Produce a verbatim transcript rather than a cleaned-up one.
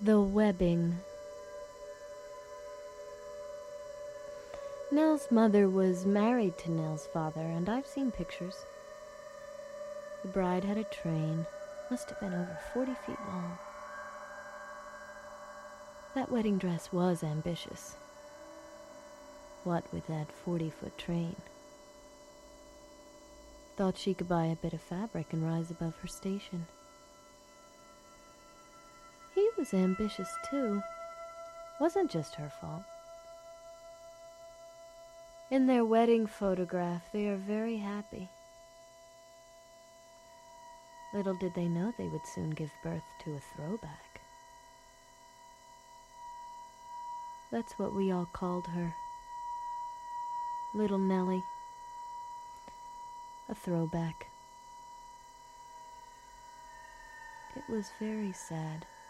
The webbing. Nell's mother was married to Nell's father, and I've seen pictures. The bride had a train, must have been over forty feet long. That wedding dress was ambitious. What with that forty-foot train? Thought she could buy a bit of fabric and rise above her station. He was ambitious too. Wasn't just her fault. In their wedding photograph, they are very happy. Little did they know they would soon give birth to a throwback. That's what we all called her. Little Nellie. A throwback. It was very sad.